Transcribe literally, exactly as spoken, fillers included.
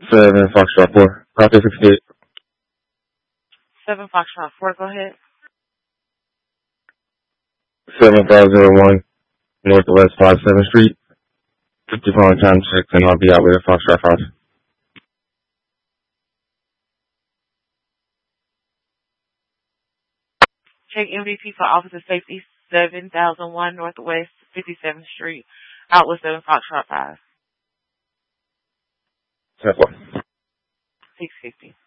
Seven Foxtrot four. Copy sixty-eight. Seven Foxtrot four. Go ahead. Seven five zero one Northwest Five Seventh Street. Fifty-five times six, and I'll be out with a Foxtrot five. Check M V P for Officer Safety. Seven thousand one Northwest Fifty-seventh Street. Out with seven Foxtrot five. Ten four. Six fifty.